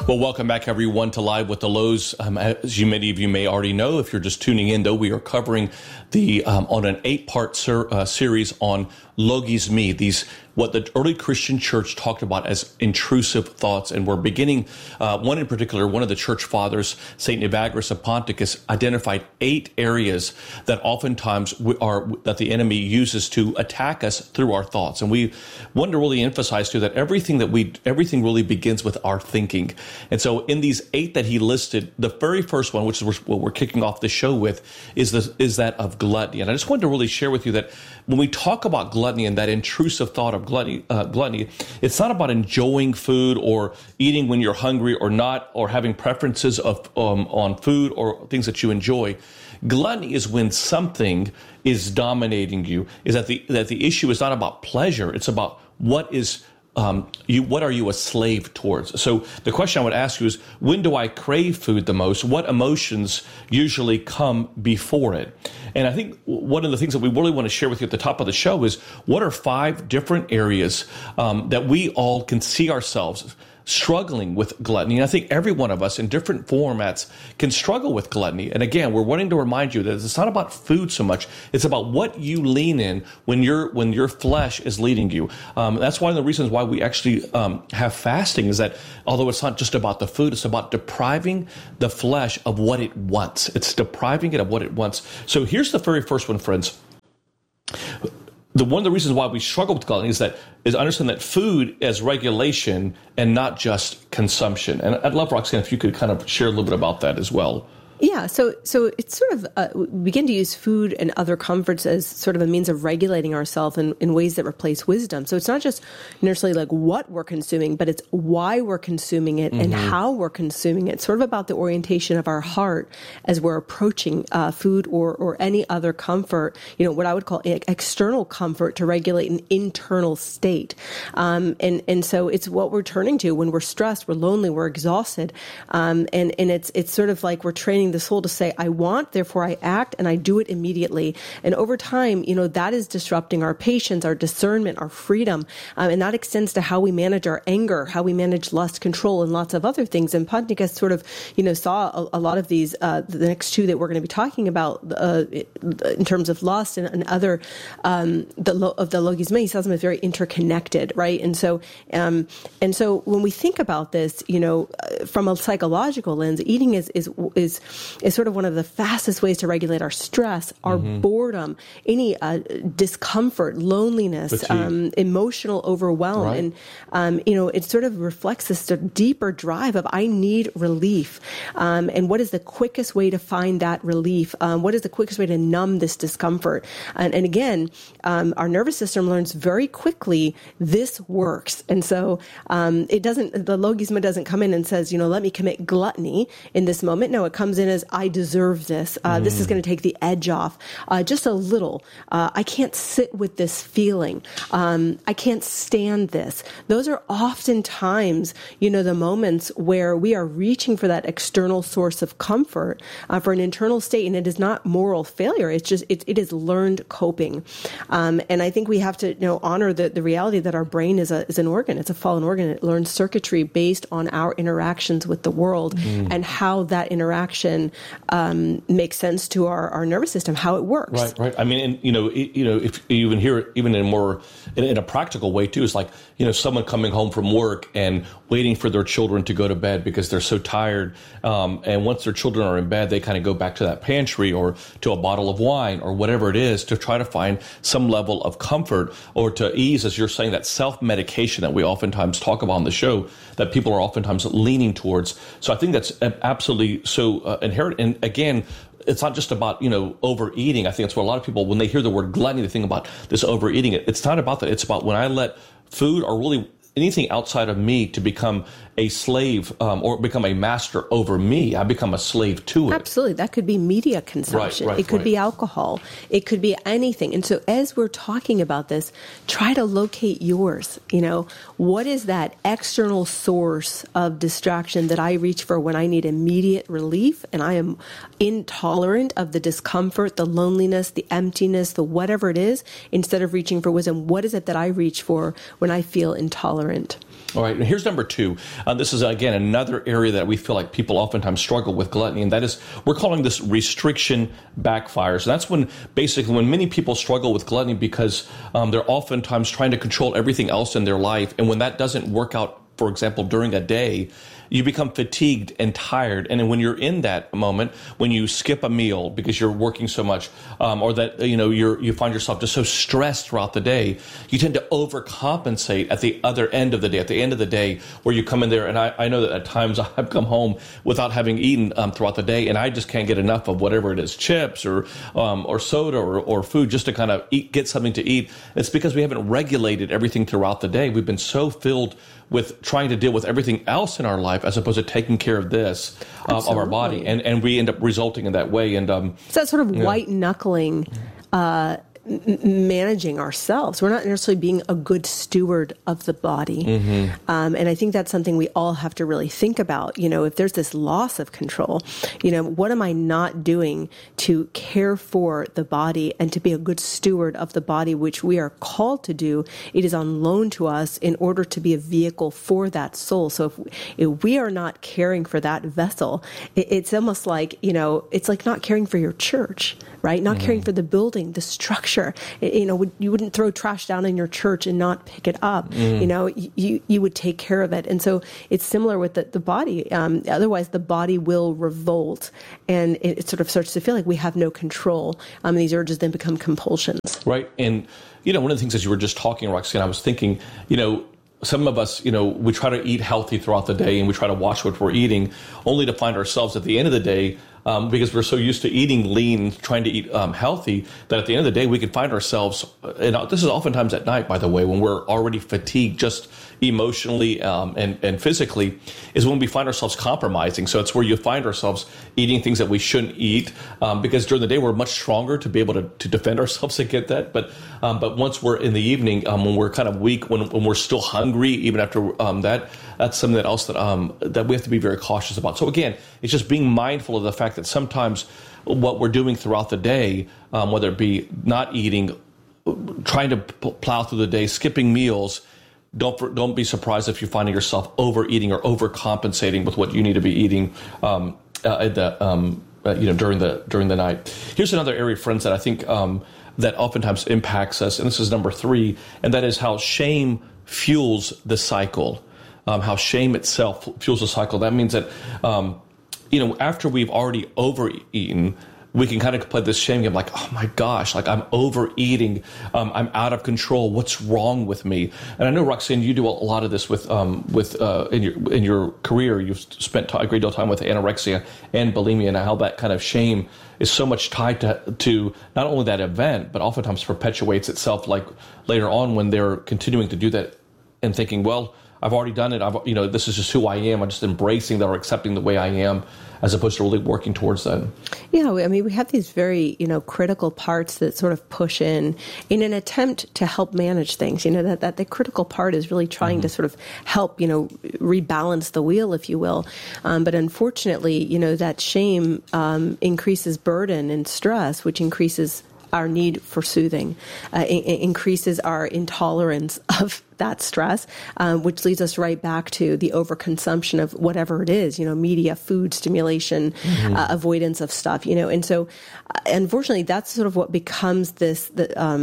Well, welcome back, everyone, to Live with the Lows. As many of you may already know, if you're just tuning in, though, we are covering the on an 8-part series on logismoi, these what the early Christian church talked about as intrusive thoughts. And we're beginning, one in particular, one of the church fathers, St. Evagrius of Ponticus, identified 8 areas that oftentimes that the enemy uses to attack us through our thoughts. And we want to really emphasize, too, that everything really begins with our thinking. And so in these 8 that he listed, the very first one, which is what we're kicking off the show with, is that of gluttony. And I just wanted to really share with you that when we talk about gluttony and that intrusive thought of gluttony, it's not about enjoying food or eating when you're hungry or not, or having preferences of on food or things that you enjoy. Gluttony is when something is dominating you. Is that the issue is not about pleasure; it's about what are you a slave towards? So the question I would ask you is, when do I crave food the most? What emotions usually come before it? And I think one of the things that we really want to share with you at the top of the show is, what are 5 different areas that we all can see ourselves struggling with gluttony? And I think every one of us in different formats can struggle with gluttony. And again, we're wanting to remind you that it's not about food so much. It's about what you lean in when your flesh is leading you. That's one of the reasons why we actually have fasting, is that although it's not just about the food, it's about depriving the flesh of what it wants. It's depriving it of what it wants. So here's the very first one, friends. One of the reasons why we struggle with gluttony is understand that food as regulation and not just consumption. And I'd love, Roxanne, if you could kind of share a little bit about that as well. Yeah, so it's sort of, we begin to use food and other comforts as sort of a means of regulating ourselves in ways that replace wisdom. So it's not just necessarily like what we're consuming, but it's why we're consuming it and how we're consuming it. It's sort of about the orientation of our heart as we're approaching food or any other comfort, what I would call external comfort to regulate an internal state. And so it's what we're turning to when we're stressed, we're lonely, we're exhausted. And it's sort of like we're training the soul to say, I want, therefore I act, and I do it immediately. And over time, that is disrupting our patience, our discernment, our freedom. And that extends to how we manage our anger, how we manage lust, control, and lots of other things. And Ponticus sort of, saw a lot of these, the next 2 that we're going to be talking about in terms of lust and other, of the logismoi, he says them as very interconnected, right? And so when we think about this, from a psychological lens, eating is sort of one of the fastest ways to regulate our stress, our boredom, any discomfort, loneliness, emotional overwhelm. Right. And, it sort of reflects this deeper drive of I need relief. And what is the quickest way to find that relief? What is the quickest way to numb this discomfort? And again, our nervous system learns very quickly this works. And so the logismoi doesn't come in and says, let me commit gluttony in this moment. No, it comes in as I deserve this. This is going to take the edge off just a little. I can't sit with this feeling. I can't stand this. Those are oftentimes, the moments where we are reaching for that external source of comfort for an internal state, and it is not moral failure. It's just it is learned coping, and I think we have to honor the reality that our brain is an organ. It's a fallen organ. It learns circuitry based on our interactions with the world and how that interaction makes sense to our nervous system, how it works. Right. I mean, and, if you even hear it, even in a practical way too, it's like, someone coming home from work and waiting for their children to go to bed because they're so tired. And once their children are in bed, they kind of go back to that pantry or to a bottle of wine or whatever it is to try to find some level of comfort or to ease, as you're saying, that self-medication that we oftentimes talk about on the show that people are oftentimes leaning towards. So I think that's absolutely so inherent. And again, it's not just about, overeating. I think it's what a lot of people, when they hear the word gluttony, they think about this overeating. It's not about that. It's about when I let food or really anything outside of me to become a slave or become a master over me, I become a slave to it. Absolutely. That could be media consumption. It could be alcohol. It could be anything. And so as we're talking about this, try to locate yours. What is that external source of distraction that I reach for when I need immediate relief and I am intolerant of the discomfort, the loneliness, the emptiness, the whatever it is, instead of reaching for wisdom? What is it that I reach for when I feel intolerant? All right, and here's number 2. This is, again, another area that we feel like people oftentimes struggle with gluttony, and that is, we're calling this restriction backfires. And that's when many people struggle with gluttony because they're oftentimes trying to control everything else in their life, and when that doesn't work out, for example, during a day, you become fatigued and tired. And then when you're in that moment, when you skip a meal because you're working so much, or that you find yourself just so stressed throughout the day, you tend to overcompensate at the other end of the day. At the end of the day, where you come in there, and I know that at times I've come home without having eaten throughout the day, and I just can't get enough of whatever it is, chips or soda or food, just to kind of get something to eat. It's because we haven't regulated everything throughout the day. We've been so filled with trying to deal with everything else in our life as opposed to taking care of this, of our body. And we end up resulting in that way. And so that's sort of white knuckling, managing ourselves. We're not necessarily being a good steward of the body. And I think that's something we all have to really think about. If there's this loss of control, what am I not doing to care for the body and to be a good steward of the body, which we are called to do? It is on loan to us in order to be a vehicle for that soul. So if we are not caring for that vessel, it's almost like, it's like not caring for your church, right? Not caring for the building, the structure. You wouldn't throw trash down in your church and not pick it up. You would take care of it. And so it's similar with the body. Otherwise, the body will revolt, and it sort of starts to feel like we have no control. These urges then become compulsions. Right. And, one of the things as you were just talking, Roxanne, I was thinking, some of us, we try to eat healthy throughout the day and we try to watch what we're eating, only to find ourselves at the end of the day, because we're so used to eating lean, trying to eat healthy, that at the end of the day, we can find ourselves, and this is oftentimes at night, by the way, when we're already fatigued, just emotionally and physically, is when we find ourselves compromising. So it's where you find ourselves eating things that we shouldn't eat, because during the day, we're much stronger to be able to defend ourselves against that. But once we're in the evening, when we're kind of weak, when we're still hungry, even after that's something else that we have to be very cautious about. So again, it's just being mindful of the fact that sometimes what we're doing throughout the day, whether it be not eating, trying to plow through the day, skipping meals, don't be surprised if you're finding yourself overeating or overcompensating with what you need to be eating during the night. Here's another area, friends, that I think that oftentimes impacts us, and this is number 3, and that is how shame fuels the cycle. How shame itself fuels the cycle. That means that after we've already overeaten, we can kind of play this shame game, like, oh my gosh, like I'm overeating, I'm out of control. What's wrong with me? And I know, Roxanne, you do a lot of this in your career. You've spent a great deal of time with anorexia and bulimia, and how that kind of shame is so much tied to not only that event, but oftentimes perpetuates itself, like later on when they're continuing to do that and thinking, well, I've already done it. This is just who I am. I'm just embracing that or accepting the way I am, as opposed to really working towards that. Yeah, we have these very, critical parts that sort of push in an attempt to help manage things. That the critical part is really trying to sort of help, rebalance the wheel, if you will. But unfortunately, that shame increases burden and stress, which increases our need for soothing, increases our intolerance of that stress, which leads us right back to the overconsumption of whatever it is, media, food, stimulation, avoidance of stuff, and so unfortunately that's sort of what becomes this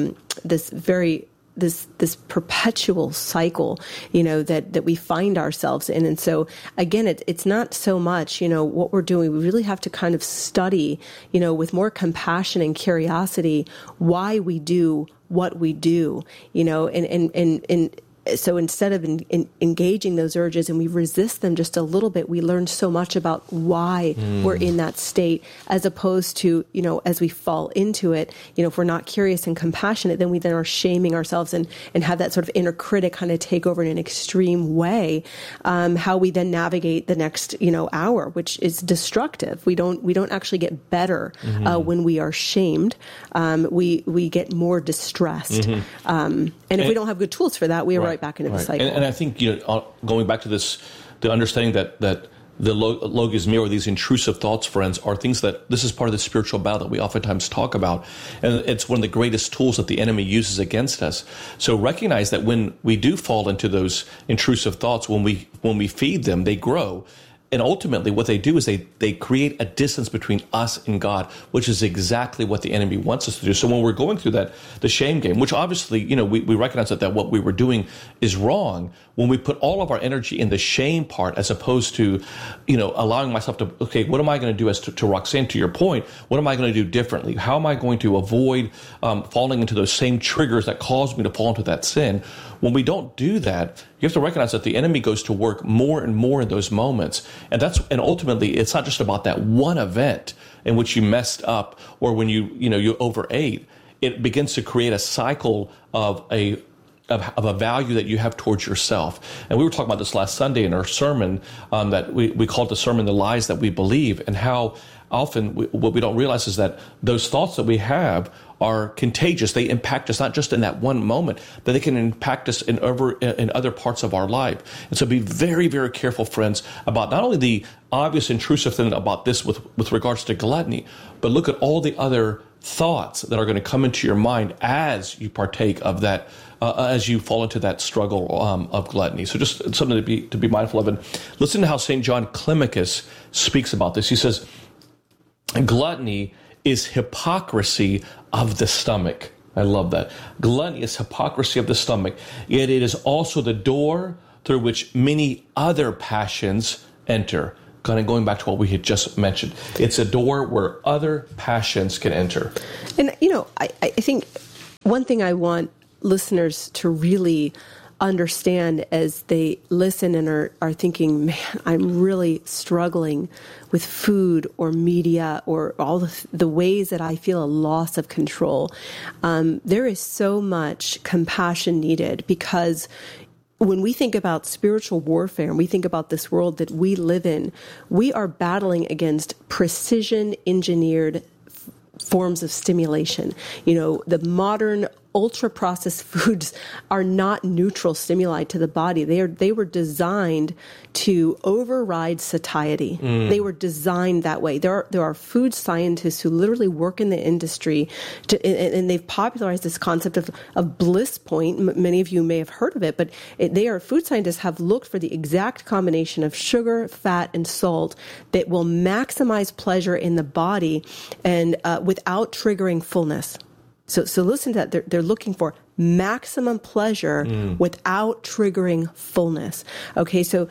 perpetual cycle, that we find ourselves in. And so again, it's not so much, what we're doing. We really have to kind of study, with more compassion and curiosity, why we do what we do, and so instead of engaging those urges and we resist them just a little bit, we learn so much about why we're in that state, as opposed to, as we fall into it, if we're not curious and compassionate, then we are shaming ourselves and have that sort of inner critic kind of take over in an extreme way, how we then navigate the next, hour, which is destructive. We don't actually get better when we are shamed. We get more distressed. And if we don't have good tools for that, we are right back into the cycle. And I think, going back to this, the understanding that the logismia, or these intrusive thoughts, friends, are things that this is part of the spiritual battle that we oftentimes talk about. And it's one of the greatest tools that the enemy uses against us. So recognize that when we do fall into those intrusive thoughts, when we feed them, they grow. And ultimately, what they do is they create a distance between us and God, which is exactly what the enemy wants us to do. So when we're going through the shame game, which obviously, we recognize that what we were doing is wrong, when we put all of our energy in the shame part, as opposed to, allowing myself to, okay, what am I going to do, as to Roxanne, to your point, what am I going to do differently? How am I going to avoid falling into those same triggers that caused me to fall into that sin? When we don't do that, you have to recognize that the enemy goes to work more and more in those moments. And ultimately, it's not just about that one event in which you messed up or when you overate. It begins to create a cycle of a value that you have towards yourself. And we were talking about this last Sunday in our sermon that we called the sermon, The Lies That We Believe, and how often what we don't realize is that those thoughts that we have are contagious. They impact us not just in that one moment, but they can impact us in other parts of our life. And so be very, very careful, friends, about not only the obvious intrusive thing about this with regards to gluttony, but look at all the other thoughts that are going to come into your mind as you partake of that, as you fall into that struggle of gluttony. So just something to be mindful of. And listen to how St. John Climacus speaks about this. He says, gluttony is hypocrisy of the stomach. I love that. Gluttony is hypocrisy of the stomach, yet it is also the door through which many other passions enter. Kind of going back to what we had just mentioned. It's a door where other passions can enter. And, I think one thing I want listeners to really understand as they listen and are thinking, man, I'm really struggling with food or media or all the ways that I feel a loss of control. There is so much compassion needed, because when we think about spiritual warfare and we think about this world that we live in, we are battling against precision engineered forms of stimulation. The modern ultra-processed foods are not neutral stimuli to the body. They were designed to override satiety. They were designed that way. There are food scientists who literally work in the industry, and they've popularized this concept of bliss point. Many of you may have heard of it, but food scientists have looked for the exact combination of sugar, fat, and salt that will maximize pleasure in the body and without triggering fullness. So listen to that. They're looking for maximum pleasure without triggering fullness. Okay, so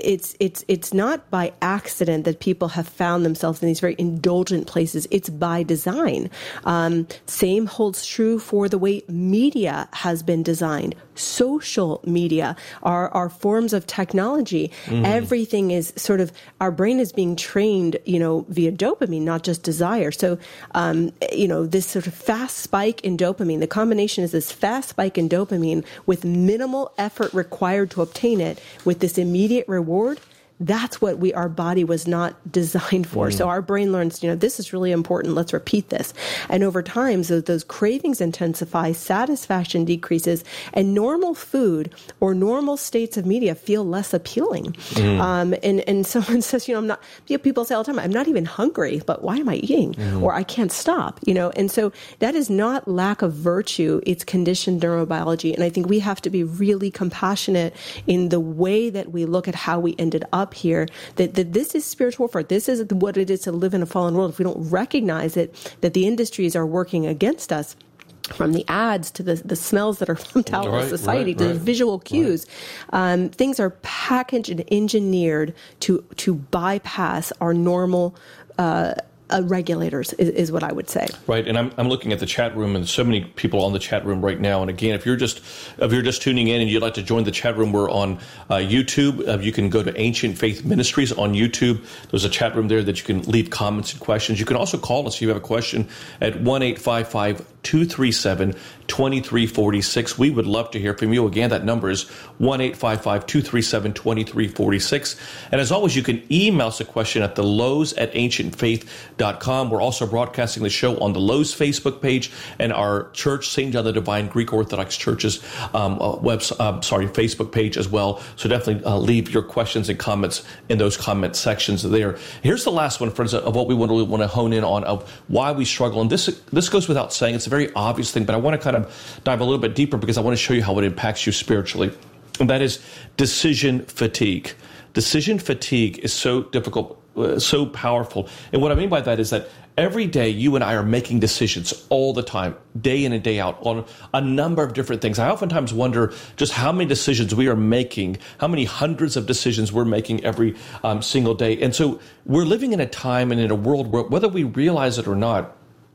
it's not by accident that people have found themselves in these very indulgent places. It's by design. Same holds true for the way media has been designed. Social media are forms of technology. Everything is sort of, our brain is being trained, via dopamine, not just desire. So, this sort of fast spike in dopamine, the combination is this fast spike in dopamine with minimal effort required to obtain it with this immediate reward. That's what our body was not designed for. So our brain learns, this is really important. Let's repeat this. And over time, so those cravings intensify, satisfaction decreases, and normal food or normal states of media feel less appealing. And someone says, I'm not, people say all the time, I'm not even hungry, but why am I eating? Or I can't stop, and so that is not lack of virtue. It's conditioned neurobiology. And I think we have to be really compassionate in the way that we look at how we ended up here, that this is spiritual warfare. This is what it is to live in a fallen world. If we don't recognize it, that the industries are working against us, from the ads to the smells that are pumped out of society to the visual cues, things are packaged and engineered to bypass our normal regulators is what I would say. Right, and I'm looking at the chat room, and so many people on the chat room right now. And again, if you're just tuning in and you'd like to join the chat room, we're on YouTube. You can go to Ancient Faith Ministries on YouTube. There's a chat room there that you can leave comments and questions. You can also call us if you have a question at 1-855-237-2346. We would love to hear from you. Again, that number is 1-855-237-2346. And as always, you can email us a question at thelows@ancientfaith.com. lowespodcast.com. We're also broadcasting the show on the Lowe's Facebook page and our church, St. John the Divine Greek Orthodox Church's Facebook page as well. So definitely leave your questions and comments in those comment sections there. Here's the last one, friends, of what we really want to hone in on, of why we struggle. And this goes without saying. It's a very obvious thing, but I want to kind of dive a little bit deeper because I want to show you how it impacts you spiritually. And that is decision fatigue. Decision fatigue is so difficult, so powerful. And what I mean by that is that every day you and I are making decisions all the time, day in and day out, on a number of different things. I oftentimes wonder just how many decisions we are making, how many hundreds of decisions we're making every single day. And so we're living in a time and in a world where, whether we realize it or not,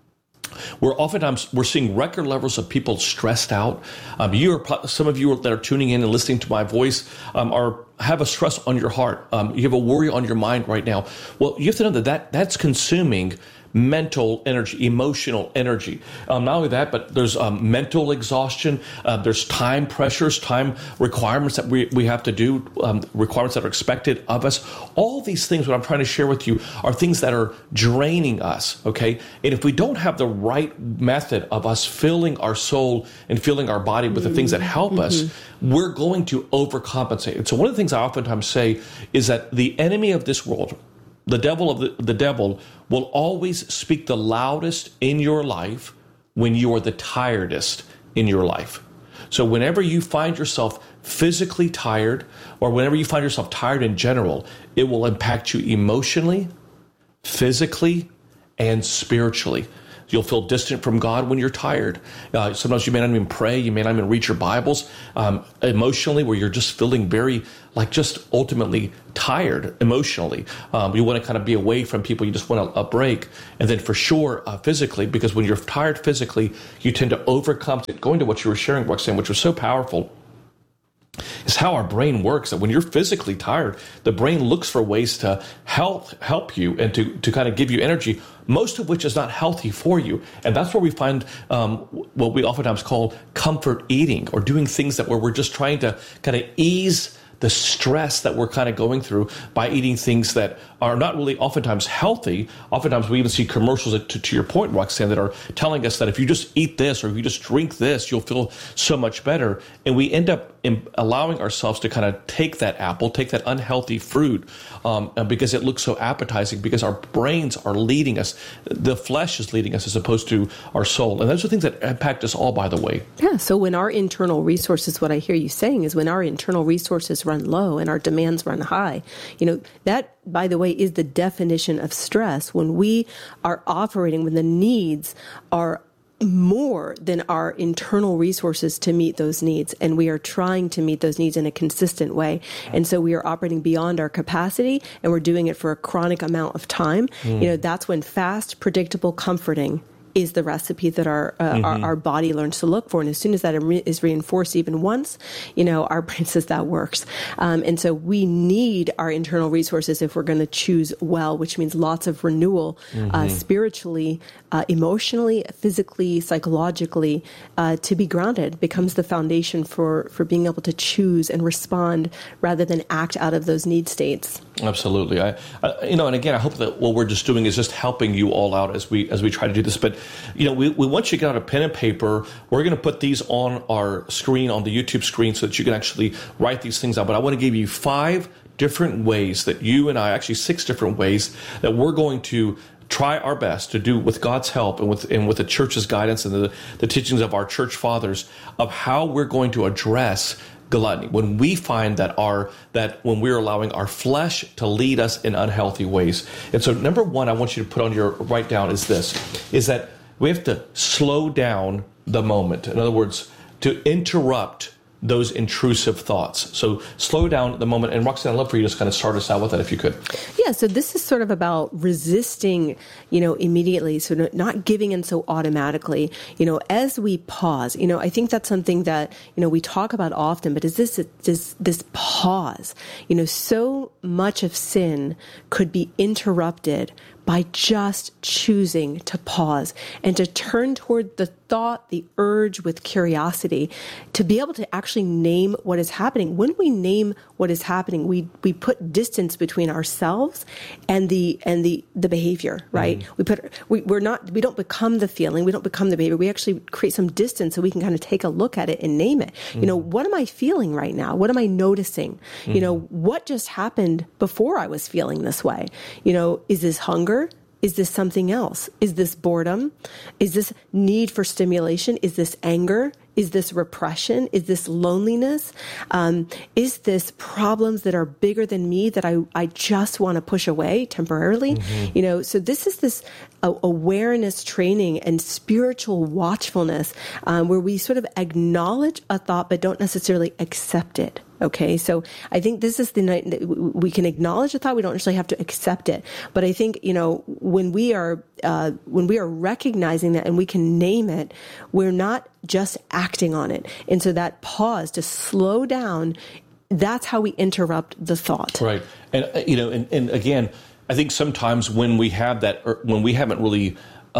we're seeing record levels of people stressed out. Some of you that are tuning in and listening to my voice have a stress on your heart. You have a worry on your mind right now. Well, you have to know that's consuming mental energy, emotional energy. Not only that, but there's mental exhaustion. There's time pressures, time requirements that we have to do, requirements that are expected of us. All these things, what I'm trying to share with you, are things that are draining us, okay? And if we don't have the right method of us filling our soul and filling our body with the things that help us, we're going to overcompensate. And so one of the things I oftentimes say is that the enemy of this world, the devil will always speak the loudest in your life when you are the tiredest in your life. So whenever you find yourself physically tired, or whenever you find yourself tired in general, it will impact you emotionally, physically, and spiritually. You'll feel distant from God when you're tired. Sometimes you may not even pray. You may not even read your Bibles. Emotionally, where you're just feeling very, just ultimately tired emotionally. You want to kind of be away from people. You just want a break. And then for sure, physically, because when you're tired physically, you tend to overcompensate. Going to what you were sharing, Roxanne, which was so powerful, is how our brain works. That when you're physically tired, the brain looks for ways to help you and to kind of give you energy, most of which is not healthy for you. And that's where we find what we oftentimes call comfort eating, or doing things where we're just trying to kind of ease the stress that we're kind of going through by eating things that are not really oftentimes healthy. Oftentimes we even see commercials, to your point, Roxanne, that are telling us that if you just eat this or if you just drink this, you'll feel so much better. And we end up allowing ourselves to kind of take that apple, take that unhealthy fruit, because it looks so appetizing, because our brains are leading us. The flesh is leading us as opposed to our soul. And those are things that impact us all, by the way. Yeah, so when our internal resources, what I hear you saying is when our internal resources run low and our demands run high, that, by the way, is the definition of stress. When we are operating, when the needs are more than our internal resources to meet those needs, and we are trying to meet those needs in a consistent way. And so we are operating beyond our capacity, and we're doing it for a chronic amount of time. That's when fast, predictable, comforting is the recipe that our body learns to look for. And as soon as that is reinforced even once, our brain says that works. And so we need our internal resources if we're going to choose well, which means lots of renewal, spiritually, emotionally, physically, psychologically, to be grounded becomes the foundation for being able to choose and respond rather than act out of those need states. Absolutely. And again, I hope that what we're just doing is just helping you all out as we try to do this. But we want you to get out a pen and paper. We're going to put these on our screen, on the YouTube screen, so that you can actually write these things out. But I want to give you 5 different ways that you and I, actually 6 different ways that we're going to try our best to do, with God's help and with the church's guidance and the teachings of our church fathers, of how we're going to address gluttony when we find that when we're allowing our flesh to lead us in unhealthy ways. And so number 1, I want you to put on your write down is that we have to slow down the moment. In other words, to interrupt those intrusive thoughts. So slow down the moment. And Roxanne, I'd love for you to just kind of start us out with that if you could. Yeah, so this is sort of about resisting, immediately, so not giving in so automatically, as we pause. I think that's something that, we talk about often, but is this pause. So much of sin could be interrupted by just choosing to pause and to turn toward the thought, the urge with curiosity, to be able to actually name what is happening. When we name what is happening, we put distance between ourselves and the behavior, right? Mm-hmm. We don't become the feeling, we don't become the behavior. We actually create some distance so we can kind of take a look at it and name it. Mm-hmm. You know, what am I feeling right now? What am I noticing? Mm-hmm. You know, what just happened before I was feeling this way? You know, is this hunger? Is this something else? Is this boredom? Is this need for stimulation? Is this anger? Is this repression? Is this loneliness? Is this problems that are bigger than me that I just want to push away temporarily? Mm-hmm. You know, so this is this awareness training and spiritual watchfulness where we sort of acknowledge a thought but don't necessarily accept it. Okay, so I think this is the night that we can acknowledge a thought. We don't necessarily have to accept it, but I think, you know, when we are recognizing that and we can name it, we're not just acting on it. And so that pause to slow down, that's how we interrupt the thought. Right, and you know, and again, I think sometimes when we have that, or when we haven't really.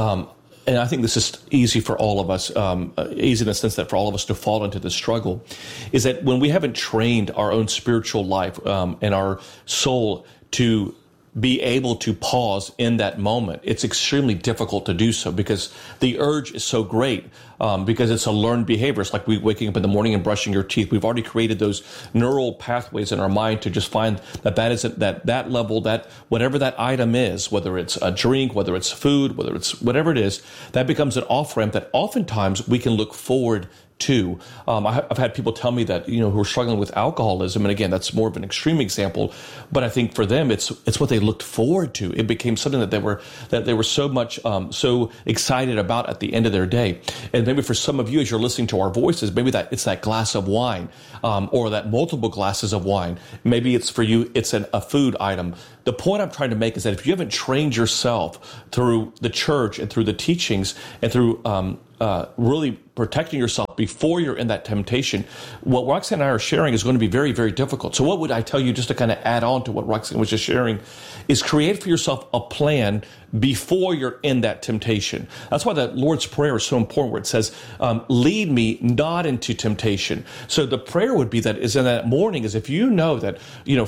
And I think this is easy for all of us, easy in the sense that for all of us to fall into this struggle, is that when we haven't trained our own spiritual life and our soul to be able to pause in that moment, it's extremely difficult to do so because the urge is so great. Because it's a learned behavior. It's like waking up in the morning and brushing your teeth. We've already created those neural pathways in our mind to just find that isn't that level, that whatever that item is, whether it's a drink, whether it's food, whether it's whatever it is, that becomes an off ramp that oftentimes we can look forward to. I've had people tell me that, you know, who are struggling with alcoholism, and again, that's more of an extreme example, but I think for them, it's what they looked forward to. It became something that they were so much so excited about at the end of their day. And maybe for some of you, as you're listening to our voices, maybe that it's that glass of wine, or that multiple glasses of wine. Maybe it's for you, it's a food item. The point I'm trying to make is that if you haven't trained yourself through the church and through the teachings and through really protecting yourself before you're in that temptation, what Roxanne and I are sharing is going to be very, very difficult. So what would I tell you, just to kind of add on to what Roxanne was just sharing, is create for yourself a plan before you're in that temptation. That's why the Lord's Prayer is so important, where it says, lead me not into temptation. So the prayer would be that is in that morning, is if you know that,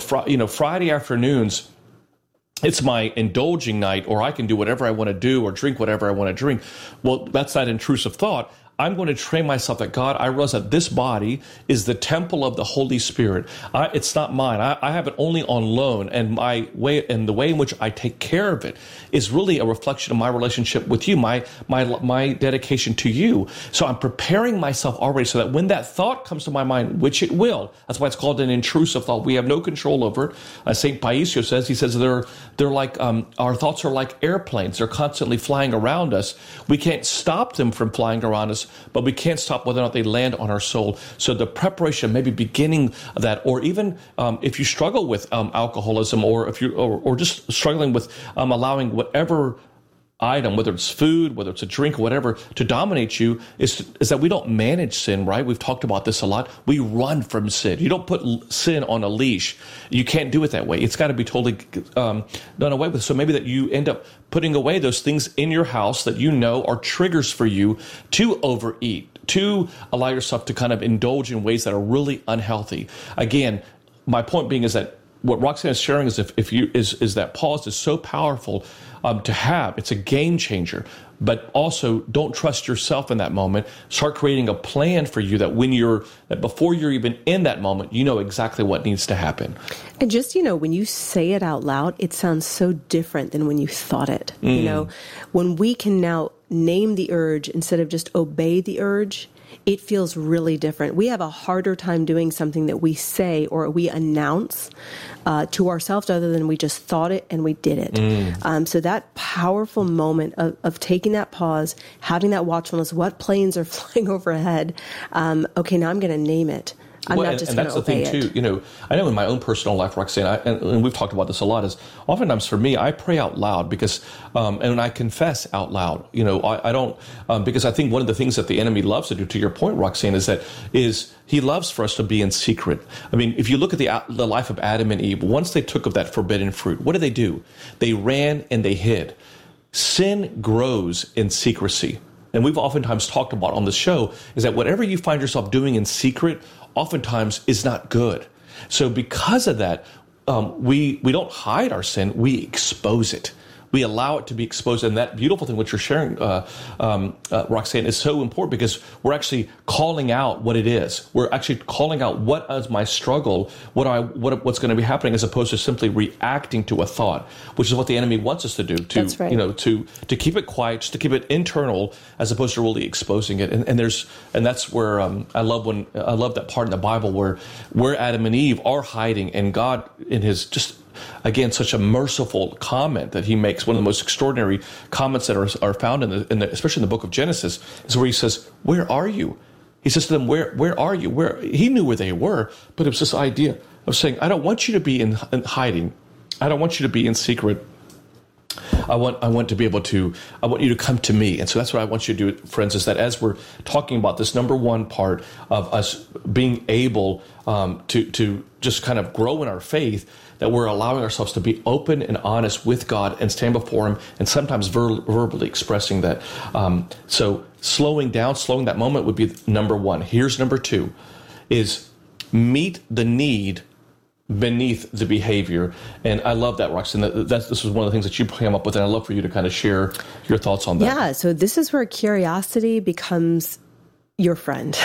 Friday afternoons, it's my indulging night, or I can do whatever I want to do or drink whatever I want to drink. Well, that's that intrusive thought. I'm going to train myself that, God, I realize that this body is the temple of the Holy Spirit. It's not mine. I have it only on loan, and the way in which I take care of it is really a reflection of my relationship with you, my dedication to you. So I'm preparing myself already so that when that thought comes to my mind, which it will, that's why it's called an intrusive thought. We have no control over it. St. Paisios says they're like, our thoughts are like airplanes. They're constantly flying around us. We can't stop them from flying around us, but we can't stop whether or not they land on our soul. So the preparation, maybe beginning of that, or even if you struggle with alcoholism, or if you or just struggling with allowing whatever item, whether it's food, whether it's a drink, or whatever, to dominate you, is that we don't manage sin, right? We've talked about this a lot. We run from sin. You don't put sin on a leash. You can't do it that way. It's got to be totally done away with. So maybe that you end up putting away those things in your house that you know are triggers for you to overeat, to allow yourself to kind of indulge in ways that are really unhealthy. Again, my point being is that what Roxanne is sharing is is that pause is so powerful to have. It's a game changer. But also, don't trust yourself in that moment. Start creating a plan for you that before you're even in that moment, you know exactly what needs to happen. And just, when you say it out loud, it sounds so different than when you thought it. When we can now name the urge instead of just obey the urge, it feels really different. We have a harder time doing something that we say or we announce to ourselves other than we just thought it and we did it. So that powerful moment of taking that pause, having that watchfulness, what planes are flying overhead? Okay, now I'm going to name it. I'm not just going to obey it. And that's the thing, too. You know, I know in my own personal life, Roxanne, and we've talked about this a lot, is oftentimes for me, I pray out loud because, and I confess out loud. You know, I don't, because I think one of the things that the enemy loves to do, to your point, Roxanne, is he loves for us to be in secret. I mean, if you look at the life of Adam and Eve, once they took of that forbidden fruit, what do? They ran and they hid. Sin grows in secrecy. And we've oftentimes talked about on the show is that whatever you find yourself doing in secret, oftentimes is not good. So because of that, we don't hide our sin, we expose it. We allow it to be exposed. And that beautiful thing, what you're sharing, Roxanne, is so important because we're actually calling out what it is. We're actually calling out what is my struggle, what's going to be happening, as opposed to simply reacting to a thought, which is what the enemy wants us to do. That's right. You know, to keep it quiet, just to keep it internal, as opposed to really exposing it. And that's where I love that part in the Bible where Adam and Eve are hiding, and God in His just. Again, such a merciful comment that he makes. One of the most extraordinary comments that are found especially in the book of Genesis, is where he says, "Where are you?" He says to them, "Where are you?" He knew where they were, but it was this idea of saying, "I don't want you to be in hiding. I don't want you to be in secret. I want to be able to. I want you to come to me." And so that's what I want you to do, friends. Is that as we're talking about this number one part of us being able to just kind of grow in our faith, that we're allowing ourselves to be open and honest with God and stand before Him, and sometimes verbally expressing that. So slowing that moment would be number one. Here's number two, is meet the need beneath the behavior. And I love that, Roxanne. This was one of the things that you came up with, and I'd love for you to kind of share your thoughts on that. Yeah, so this is where curiosity becomes your friend.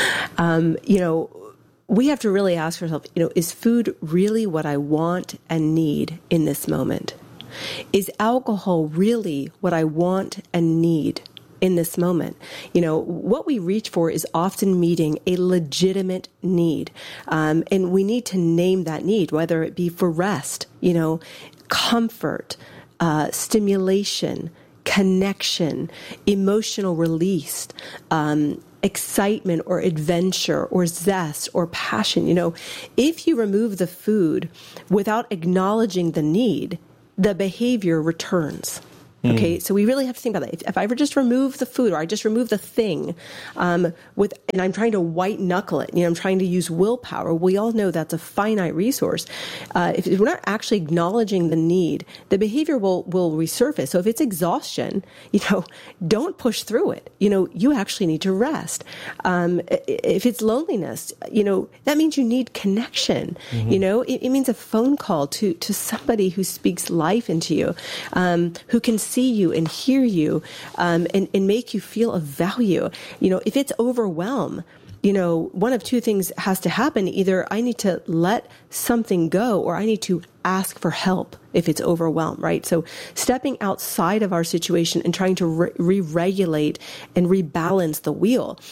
We have to really ask ourselves, is food really what I want and need in this moment? Is alcohol really what I want and need in this moment? What we reach for is often meeting a legitimate need. And we need to name that need, whether it be for rest, comfort, stimulation, connection, emotional release, excitement or adventure or zest or passion. If you remove the food without acknowledging the need, the behavior returns. Okay, so we really have to think about that. If I ever just remove the food, or I just remove the thing, and I'm trying to white knuckle it, I'm trying to use willpower. We all know that's a finite resource. If we're not actually acknowledging the need, the behavior will resurface. So if it's exhaustion, don't push through it. You actually need to rest. If it's loneliness, that means you need connection. It means a phone call to somebody who speaks life into you, who can see you and hear you, and make you feel of value. If it's overwhelm, one of two things has to happen. Either I need to let something go, or I need to ask for help if it's overwhelmed, right? So stepping outside of our situation and trying to re-regulate and rebalance the wheel.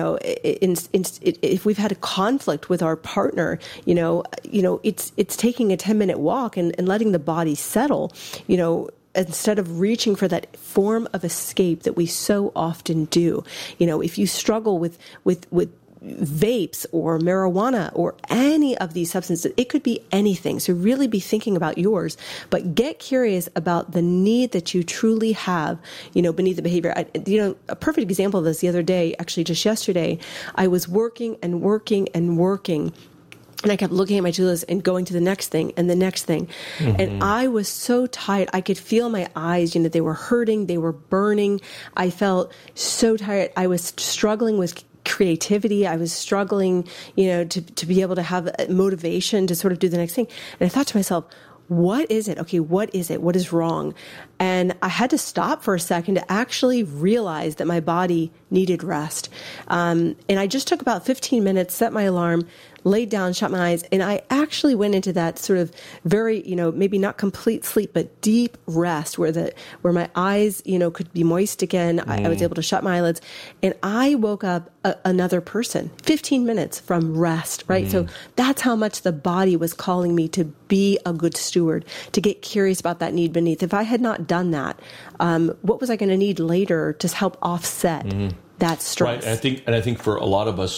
If we've had a conflict with our partner, it's taking a 10-minute walk and letting the body settle, instead of reaching for that form of escape that we so often do. If you struggle with vapes or marijuana or any of these substances, it could be anything. So really be thinking about yours, but get curious about the need that you truly have, beneath the behavior. A perfect example of this the other day, actually just yesterday, I was working and working and working. And I kept looking at my to-do list and going to the next thing and the next thing. Mm-hmm. And I was so tired. I could feel my eyes, they were hurting, they were burning. I felt so tired. I was struggling with creativity. I was struggling, to be able to have motivation to sort of do the next thing. And I thought to myself, what is it? Okay, what is it? What is wrong? And I had to stop for a second to actually realize that my body needed rest. And I just took about 15 minutes, set my alarm, laid down, shut my eyes, and I actually went into that sort of very, maybe not complete sleep, but deep rest where my eyes, could be moist again. I was able to shut my eyelids, and I woke up another person, 15 minutes from rest, right? So that's how much the body was calling me to be a good steward, to get curious about that need beneath. If I had not done that, what was I going to need later to help offset that stress? Right, and I think for a lot of us,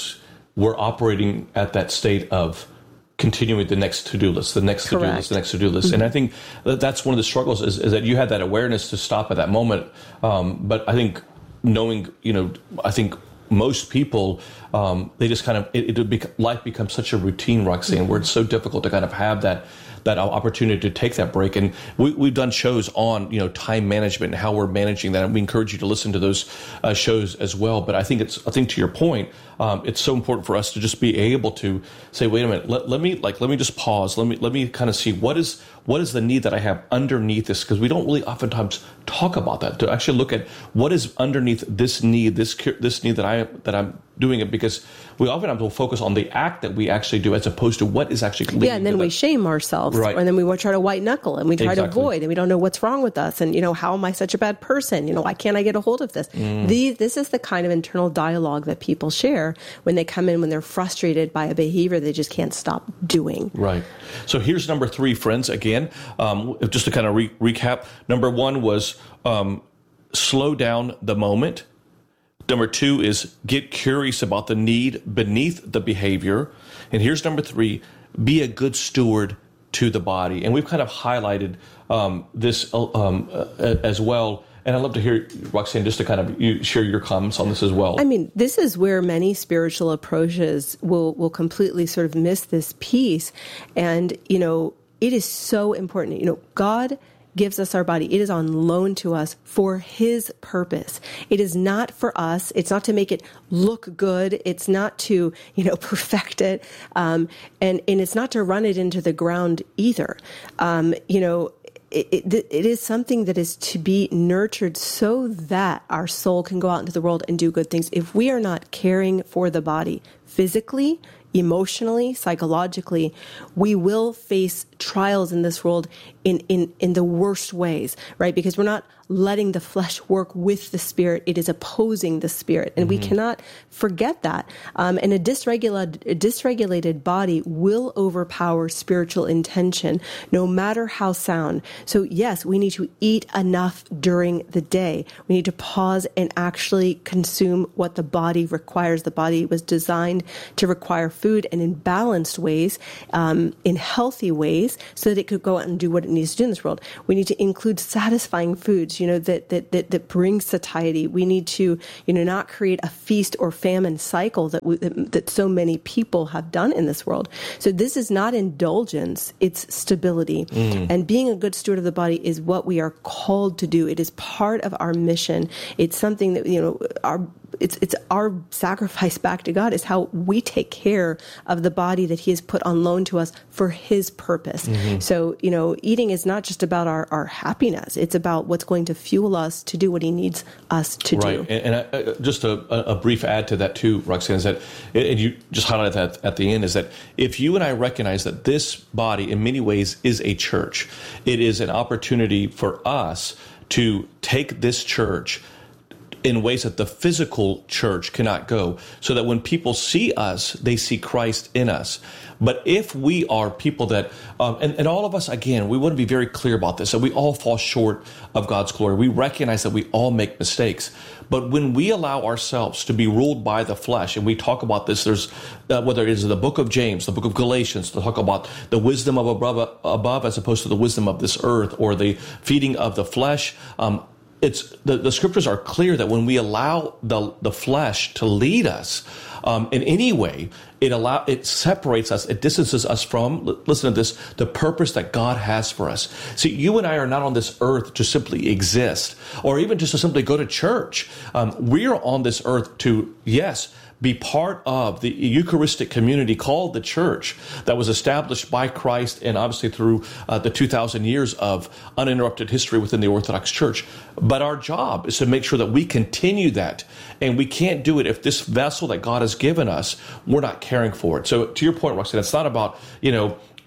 we're operating at that state of continuing the next to-do list, the next to-do list, the next to-do list. And I think that's one of the struggles is that you had that awareness to stop at that moment. But I think knowing, I think most people, they just kind of, life becomes such a routine, Roxanne, where it's so difficult to kind of have that opportunity to take that break. And we've done shows on, time management and how we're managing that. And we encourage you to listen to those shows as well. But I think to your point, it's so important for us to just be able to say, wait a minute, let me just pause. Let me kind of see what is the need that I have underneath this, because we don't really oftentimes talk about that, to actually look at what is underneath this need, this need that I'm doing it, because we oftentimes will focus on the act that we actually do as opposed to what is actually leading. Yeah, and then we shame ourselves, right? And then we try to white knuckle, and we try to avoid, and we don't know what's wrong with us, and how am I such a bad person? Why can't I get a hold of this? This is the kind of internal dialogue that people share when they come in when they're frustrated by a behavior they just can't stop doing. Right. So here's number 3, friends. Again, just to kind of recap. Number 1 was slow down the moment. Number 2 is get curious about the need beneath the behavior. And here's number 3, be a good steward to the body. And we've kind of highlighted this as well. And I'd love to hear, Roxanne, just to kind of you share your comments on this as well. I mean, this is where many spiritual approaches will completely sort of miss this piece. And, it is so important. God gives us our body. It is on loan to us for his purpose. It is not for us. It's not to make it look good. It's not to, perfect it. And it's not to run it into the ground either. It is something that is to be nurtured so that our soul can go out into the world and do good things. If we are not caring for the body physically, emotionally, psychologically, we will face trials in this world in the worst ways, right? Because we're not letting the flesh work with the spirit. It is opposing the spirit. And we cannot forget that. And a dysregulated body will overpower spiritual intention, no matter how sound. So yes, we need to eat enough during the day. We need to pause and actually consume what the body requires. The body was designed to require food, and in balanced ways, in healthy ways, so that it could go out and do what it needs to do in this world. We need to include satisfying foods, that bring satiety. We need to, not create a feast or famine cycle that so many people have done in this world. So this is not indulgence, it's stability. And being a good steward of the body is what we are called to do. It is part of our mission. It's something that, it's our sacrifice back to God, is how we take care of the body that he has put on loan to us for his purpose. So, eating is not just about our happiness. It's about what's going to fuel us to do what he needs us to do. Right. And just a brief add to that too, Roxanne, is that, and you just highlighted that at the end, is that if you and I recognize that this body in many ways is a church, it is an opportunity for us to take this church in ways that the physical church cannot go, so that when people see us, they see Christ in us. But if we are people that, and all of us, again, we want to be very clear about this, that we all fall short of God's glory. We recognize that we all make mistakes. But when we allow ourselves to be ruled by the flesh, and we talk about this, there's whether it is the book of James, the book of Galatians, to talk about the wisdom of above as opposed to the wisdom of this earth, or the feeding of the flesh, it's the scriptures are clear that when we allow the flesh to lead us in any way, it separates us, it distances us from, listen to this, the purpose that God has for us. See, you and I are not on this earth to simply exist, or even just to simply go to church. We are on this earth to, yes, be part of the Eucharistic community called the church that was established by Christ, and obviously through the 2,000 years of uninterrupted history within the Orthodox Church. But our job is to make sure that we continue that. And we can't do it if this vessel that God has given us, we're not caring for it. So to your point, Roxanne, it's not about,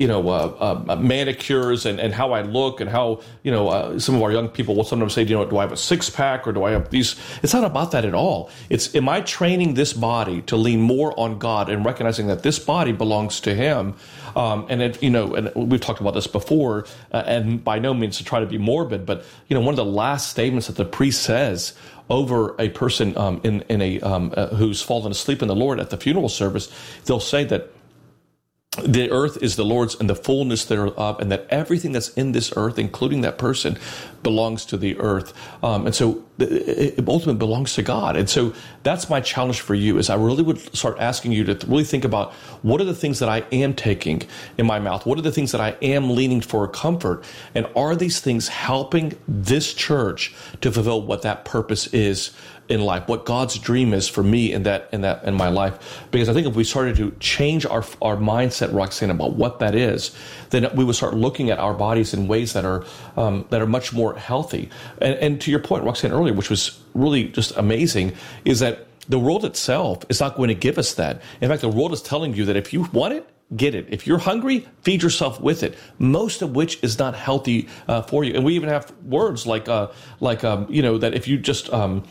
manicures and how I look and how, some of our young people will sometimes say, do I have a six pack or do I have these? It's not about that at all. It's, am I training this body to lean more on God and recognizing that this body belongs to Him? And we've talked about this before, and by no means to try to be morbid, but, one of the last statements that the priest says over a person who's fallen asleep in the Lord at the funeral service, they'll say that the earth is the Lord's and the fullness thereof, and that everything that's in this earth, including that person, belongs to the earth. And so it ultimately belongs to God. And so that's my challenge for you, is I really would start asking you to really think about, what are the things that I am taking in my mouth? What are the things that I am leaning for comfort? And are these things helping this church to fulfill what that purpose is in life, what God's dream is for me in my life? Because I think if we started to change our mindset, Roxanne, about what that is, then we would start looking at our bodies in ways that are much more healthy. And to your point, Roxanne, earlier, which was really just amazing, is that the world itself is not going to give us that. In fact, the world is telling you that if you want it, get it. If you're hungry, feed yourself with it. Most of which is not healthy for you. And we even have words like that if you just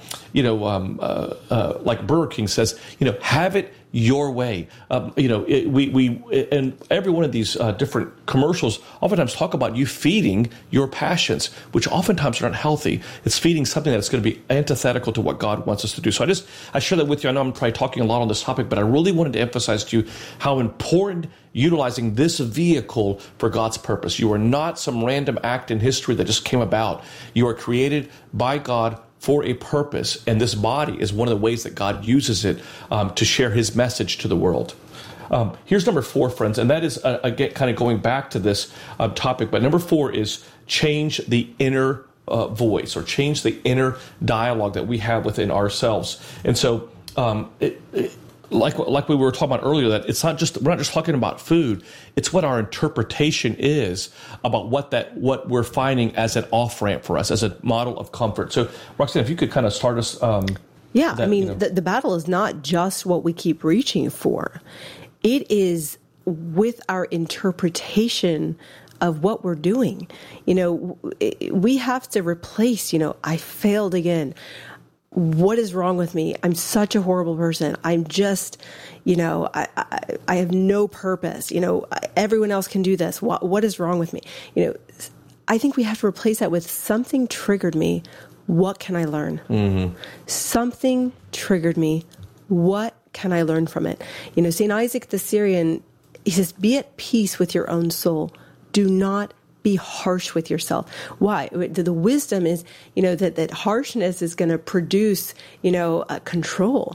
like Burger King says, have it your way. We and every one of these different commercials oftentimes talk about you feeding your passions, which oftentimes are not healthy. It's feeding something that's going to be antithetical to what God wants us to do. So I share that with you. I know I'm probably talking a lot on this topic, but I really wanted to emphasize to you how important utilizing this vehicle for God's purpose. You are not some random act in history that just came about. You are created by God for a purpose, and this body is one of the ways that God uses it to share His message to the world. Here's number 4, friends, and that is, again, kind of going back to this topic, but number 4 is change the inner voice, or change the inner dialogue that we have within ourselves. And so like we were talking about earlier, that we're not just talking about food. It's what our interpretation is about what we're finding as an off-ramp for us, as a model of comfort. So, Roxanne, if you could kind of start us. The battle is not just what we keep reaching for. It is with our interpretation of what we're doing. We have to replace, I failed again. What is wrong with me? I'm such a horrible person. I'm just, I have no purpose. Everyone else can do this. What is wrong with me? I think we have to replace that with something triggered me. What can I learn? Mm-hmm. Something triggered me. What can I learn from it? St. Isaac the Syrian, he says, be at peace with your own soul. Do not be harsh with yourself. Why? The wisdom is, that harshness is going to produce, control.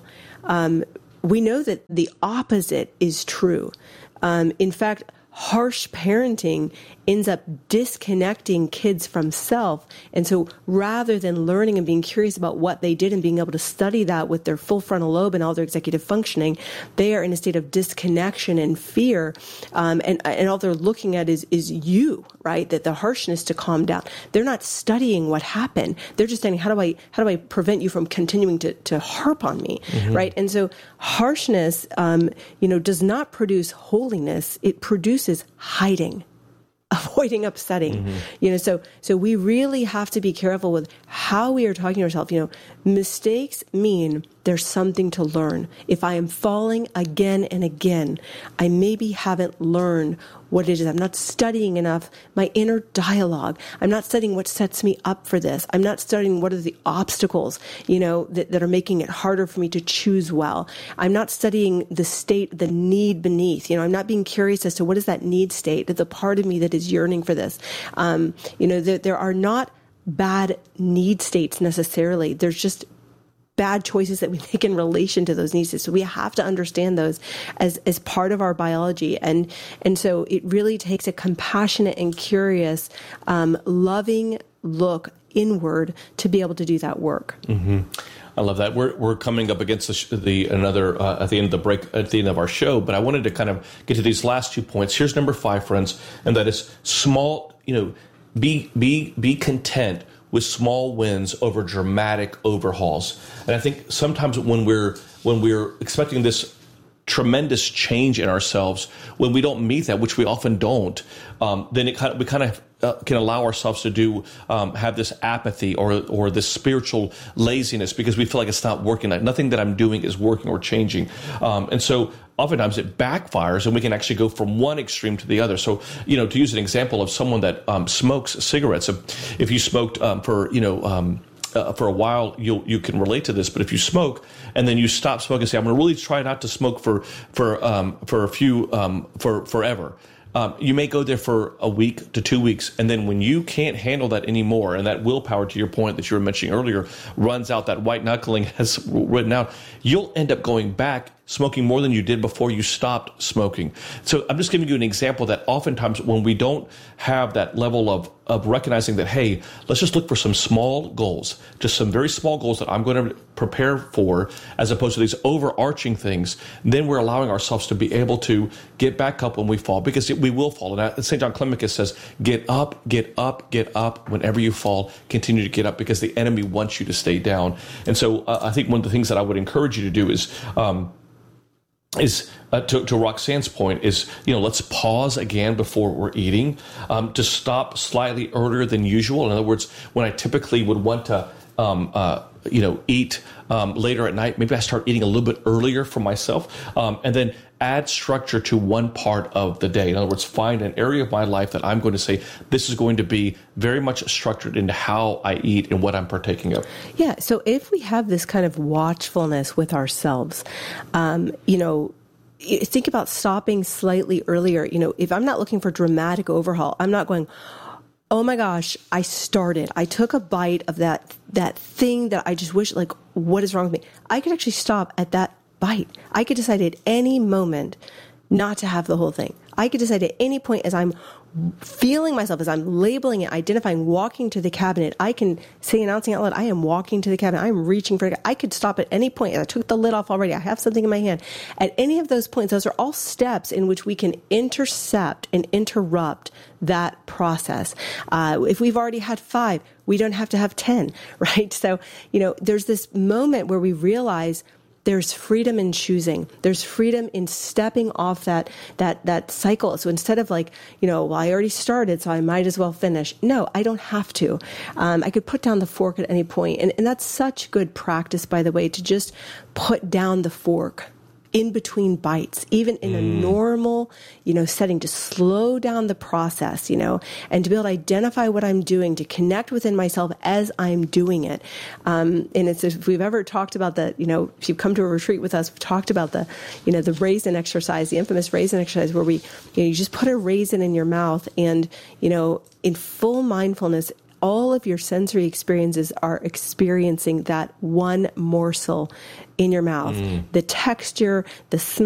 We know that the opposite is true. In fact, harsh parenting ends up disconnecting kids from self. And so rather than learning and being curious about what they did and being able to study that with their full frontal lobe and all their executive functioning, they are in a state of disconnection and fear. And all they're looking at is you, right? That the harshness to calm down. They're not studying what happened. They're just saying, how do I prevent you from continuing to harp on me, mm-hmm. right? And so harshness, does not produce holiness. It produces hiding. Avoiding upsetting, mm-hmm. So we really have to be careful with how we are talking to ourselves. Mistakes mean there's something to learn. If I am falling again and again, I maybe haven't learned what it is. I'm not studying enough my inner dialogue. I'm not studying what sets me up for this. I'm not studying what are the obstacles, that are making it harder for me to choose well. I'm not studying the state, the need beneath. I'm not being curious as to what is that need state, the part of me that is yearning for this. There are not bad need states necessarily. There's just bad choices that we make in relation to those needs. So we have to understand those as part of our biology. And so it really takes a compassionate and curious, loving look inward to be able to do that work. Mm-hmm. I love that. We're coming up against another at the end of the break, at the end of our show, but I wanted to kind of get to these last 2 points. Here's number 5, friends, and that is small, be content with small wins over dramatic overhauls. And I think sometimes when we're expecting this tremendous change in ourselves when we don't meet that, which we often don't, then we kind of can allow ourselves to do have this apathy or this spiritual laziness because we feel like it's not working. Like nothing that I'm doing is working or changing, and so oftentimes it backfires, and we can actually go from one extreme to the other. So, to use an example of someone that smokes cigarettes, if you smoked for a while, you can relate to this. But if you smoke and then you stop smoking, and say, I'm going to really try not to smoke for forever. You may go there for a week to 2 weeks, and then when you can't handle that anymore, and that willpower, to your point that you were mentioning earlier, runs out, that white knuckling has written out, you'll end up going back smoking more than you did before you stopped smoking. So I'm just giving you an example that oftentimes when we don't have that level of recognizing that, hey, let's just look for some small goals, just some very small goals that I'm going to prepare for, as opposed to these overarching things, then we're allowing ourselves to be able to get back up when we fall, because we will fall. And St. John Climacus says, get up, get up, get up. Whenever you fall, continue to get up, because the enemy wants you to stay down. And so I think one of the things that I would encourage you to do is to Roxanne's point is, let's pause again before we're eating, to stop slightly earlier than usual. In other words, when I typically would want to, eat later at night, maybe I start eating a little bit earlier for myself, and then add structure to one part of the day. In other words, find an area of my life that I'm going to say, this is going to be very much structured into how I eat and what I'm partaking of. Yeah. So if we have this kind of watchfulness with ourselves, think about stopping slightly earlier. If I'm not looking for dramatic overhaul, I'm not going, oh my gosh, I took a bite of that thing that I just wish, like, what is wrong with me? I could actually stop at that bite. I could decide at any moment not to have the whole thing. I could decide at any point, as I'm feeling myself, as I'm labeling it, identifying, walking to the cabinet, I can say, announcing out loud, I am walking to the cabinet. I am reaching for it. I could stop at any point. I took the lid off already. I have something in my hand. At any of those points, those are all steps in which we can intercept and interrupt that process. If we've already had 5, we don't have to have 10, right? So, there's this moment where we realize there's freedom in choosing. There's freedom in stepping off that cycle. So instead of like, well, I already started, so I might as well finish. No, I don't have to. I could put down the fork at any point. And that's such good practice, by the way, to just put down the fork in between bites, even in a normal, setting, to slow down the process, and to be able to identify what I'm doing, to connect within myself as I'm doing it. And it's, if we've ever talked about if you've come to a retreat with us, we've talked about the raisin exercise, the infamous raisin exercise, where you just put a raisin in your mouth and, in full mindfulness, all of your sensory experiences are experiencing that one morsel in your mouth. The texture, the smell,